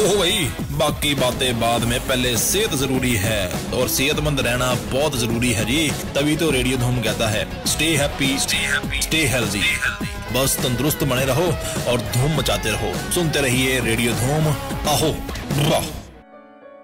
ओ भाई बाकी बातें बाद में, पहले सेहत जरूरी है और सेहतमंद रहना बहुत जरूरी है जी। तभी तो रेडियो धूम कहता है स्टे हैप्पी स्टे हेल्दी। बस तंदुरुस्त बने रहो और धूम मचाते रहो। सुनते रहिए रेडियो धूम। आहो वाह।